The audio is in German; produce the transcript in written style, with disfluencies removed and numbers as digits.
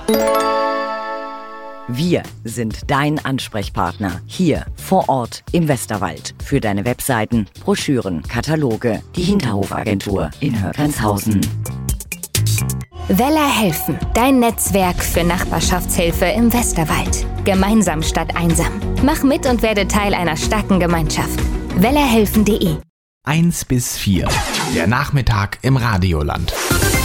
Wir sind dein Ansprechpartner hier vor Ort im Westerwald für deine Webseiten, Broschüren, Kataloge, die Hinterhofagentur in Hörgrenzhausen. Weller helfen, dein Netzwerk für Nachbarschaftshilfe im Westerwald. Gemeinsam statt einsam. Mach mit und werde Teil einer starken Gemeinschaft. wellerhelfen.de 1 bis 4, der Nachmittag im Radioland.